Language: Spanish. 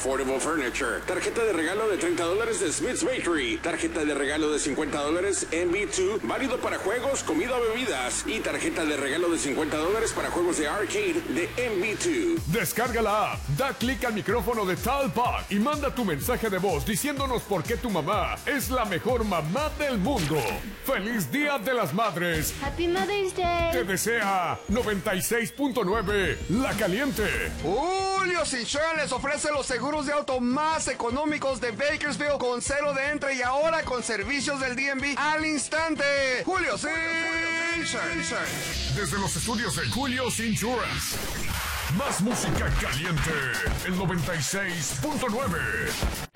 Affordable Furniture. Tarjeta de regalo de $30 de Smith's Bakery. Tarjeta de regalo de $50 MB2, válido para juegos, comida o bebidas. Y tarjeta de regalo de $50 para juegos de arcade de MB2. Descarga la app, da clic al micrófono de Talpac y manda tu mensaje de voz diciéndonos por qué tu mamá es la mejor mamá del mundo. ¡Feliz Día de las Madres! Happy Mother's Day. Te desea 96.9 La Caliente. Julio Insurance les ofrece los seguros de auto más económicos de Bakersfield con cero de entre y ahora con servicios del DMV al instante. Julio Insurance. Desde los estudios de Julio's Insurance. Más música caliente. El 96.9.